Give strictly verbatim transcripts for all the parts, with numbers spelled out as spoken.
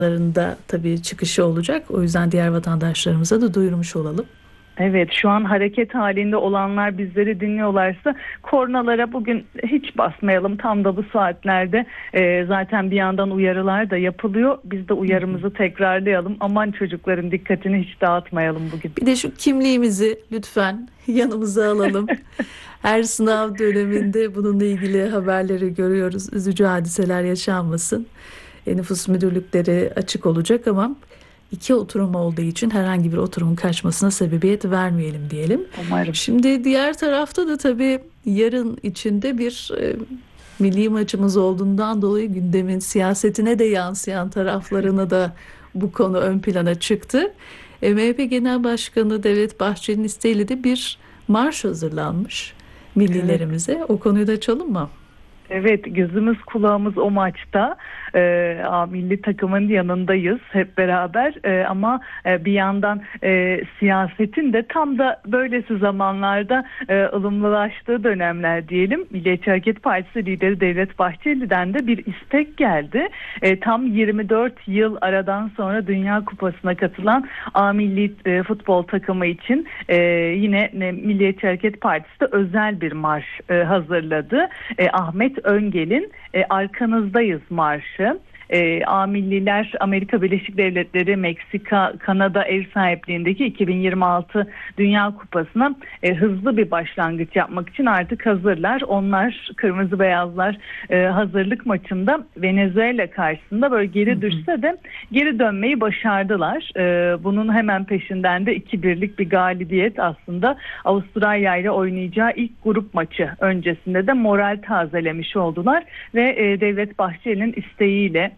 da tabii çıkışı olacak. O yüzden diğer vatandaşlarımıza da duyurmuş olalım. Evet, şu an hareket halinde olanlar bizleri dinliyorlarsa kornalara bugün hiç basmayalım. Tam da bu saatlerde e, zaten bir yandan uyarılar da yapılıyor. Biz de uyarımızı tekrarlayalım. Aman çocukların dikkatini hiç dağıtmayalım bugün. Bir de şu kimliğimizi lütfen yanımıza alalım. Her sınav döneminde bununla ilgili haberleri görüyoruz. Üzücü hadiseler yaşanmasın. E, nüfus müdürlükleri açık olacak ama iki oturum olduğu için herhangi bir oturumun kaçmasına sebebiyet vermeyelim diyelim. Umarım. Şimdi diğer tarafta da tabii yarın içinde bir e, milli maçımız olduğundan dolayı gündemin siyasetine de yansıyan taraflarına da bu konu ön plana çıktı. E, M H P Genel Başkanı Devlet Bahçeli'nin isteğiyle de bir marş hazırlanmış millilerimize. Evet. O konuyu da açalım mı? Evet, gözümüz kulağımız o maçta. E, a, milli takımın yanındayız hep beraber e, ama e, bir yandan e, siyasetin de tam da böylesi zamanlarda e, ılımlılaştığı dönemler diyelim. Milliyetçi Hareket Partisi lideri Devlet Bahçeli'den de bir istek geldi. E, tam yirmi dört yıl aradan sonra Dünya Kupası'na katılan A milli e, futbol takımı için e, yine e, Milliyetçi Hareket Partisi de özel bir marş e, hazırladı. E, Ahmet Öngel'in e, Arkanızdayız marşı. E, A Milliler Amerika Birleşik Devletleri, Meksika, Kanada ev sahipliğindeki iki bin yirmi altı Dünya Kupası'na e, hızlı bir başlangıç yapmak için artık hazırlar. Onlar kırmızı beyazlar e, hazırlık maçında Venezuela karşısında böyle geri düşse de geri dönmeyi başardılar. E, bunun hemen peşinden de iki birlik bir galibiyet aslında Avustralya ile oynayacağı ilk grup maçı öncesinde de moral tazelemiş oldular ve e, Devlet Bahçeli'nin isteğiyle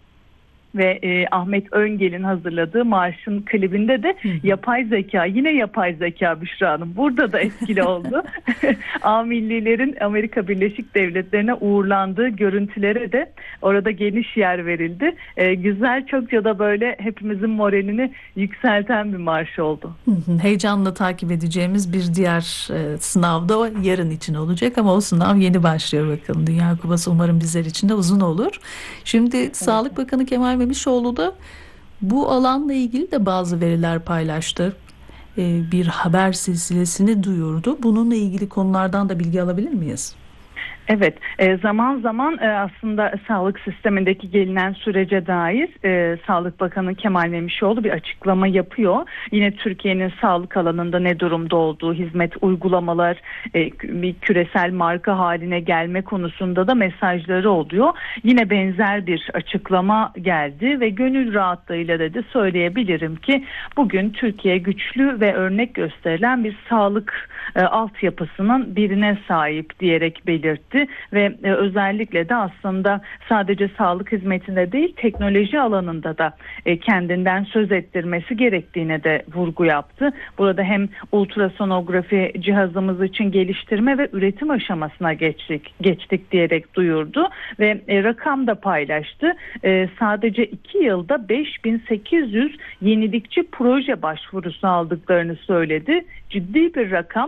ve e, Ahmet Öngel'in hazırladığı marşın klibinde de yapay zeka, yine yapay zeka Büşra Hanım burada da etkili oldu. A millilerin Amerika Birleşik Devletleri'ne uğurlandığı görüntülere de orada geniş yer verildi. E, güzel, çokça da böyle hepimizin moralini yükselten bir marş oldu. Heyecanla takip edeceğimiz bir diğer e, sınav da yarın için olacak ama o sınav yeni başlıyor bakalım. Dünya Kupası umarım bizler için de uzun olur. Şimdi evet. Sağlık Bakanı Kemal Memişoğlu da bu alanla ilgili de bazı veriler paylaştı. Ee, bir haber silsilesini duyurdu. Bununla ilgili konulardan da bilgi alabilir miyiz? Evet, e, zaman zaman e, aslında sağlık sistemindeki gelinen sürece dair e, Sağlık Bakanı Kemal Memişoğlu bir açıklama yapıyor. Yine Türkiye'nin sağlık alanında ne durumda olduğu, hizmet uygulamalar e, bir küresel marka haline gelme konusunda da mesajları oluyor. Yine benzer bir açıklama geldi ve gönül rahatlığıyla da söyleyebilirim ki bugün Türkiye güçlü ve örnek gösterilen bir sağlık e, altyapısının birine sahip diyerek belirtti. Ve e, özellikle de aslında sadece sağlık hizmetinde değil teknoloji alanında da e, kendinden söz ettirmesi gerektiğine de vurgu yaptı. Burada hem ultrasonografi cihazımız için geliştirme ve üretim aşamasına geçtik, geçtik diyerek duyurdu ve e, rakam da paylaştı. E, sadece iki yılda beş bin sekiz yüz yenilikçi proje başvurusu aldıklarını söyledi. Ciddi bir rakam.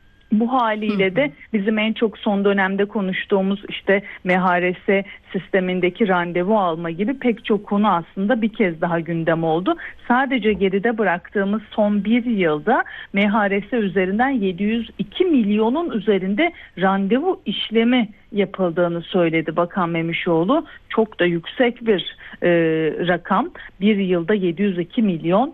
Bu haliyle de bizim en çok son dönemde konuştuğumuz işte M H R S sistemindeki randevu alma gibi pek çok konu aslında bir kez daha gündem oldu. Sadece geride bıraktığımız son bir yılda M H R S üzerinden yedi yüz iki milyonun üzerinde randevu işlemi yapıldığını söyledi Bakan Memişoğlu. Çok da yüksek bir e, rakam. Bir yılda yedi yüz iki milyon.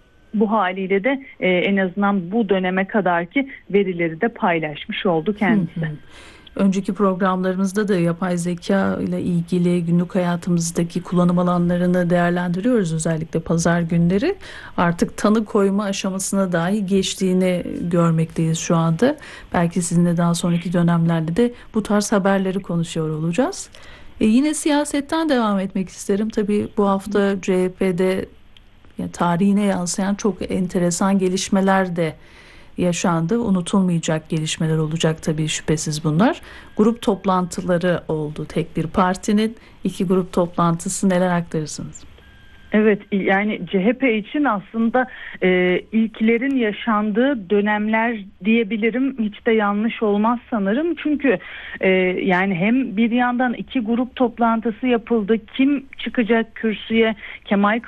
Bu haliyle de e, en azından bu döneme kadarki verileri de paylaşmış oldu kendisi. Hı hı. Önceki programlarımızda da yapay zeka ile ilgili günlük hayatımızdaki kullanım alanlarını değerlendiriyoruz. Özellikle pazar günleri artık tanı koyma aşamasına dahi geçtiğini görmekteyiz şu anda. Belki sizinle daha sonraki dönemlerde de bu tarz haberleri konuşuyor olacağız. E yine siyasetten devam etmek isterim. Tabii bu hafta C H P'de yani tarihine yansıyan çok enteresan gelişmeler de yaşandı. Unutulmayacak gelişmeler olacak tabii şüphesiz bunlar. Grup toplantıları oldu. Tek bir partinin iki grup toplantısı, neler aktarırsınız? Evet, yani C H P için aslında e, ilklerin yaşandığı dönemler diyebilirim. Hiç de yanlış olmaz sanırım. Çünkü e, yani hem bir yandan iki grup toplantısı yapıldı. Kim çıkacak kürsüye? Kemal